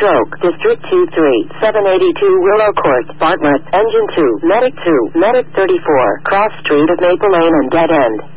stroke, District T3, 782 Willow Court, Bartlett, Engine 2, Medic 2, Medic 34, Cross Street of Maple Lane and Dead End.